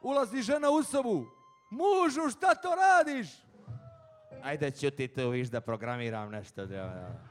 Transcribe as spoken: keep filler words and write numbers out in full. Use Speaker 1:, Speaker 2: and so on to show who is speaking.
Speaker 1: ulazi žena u sobu. Mužu, šta to radiš? Ajde, ćuti tu, viš da programiram nešto.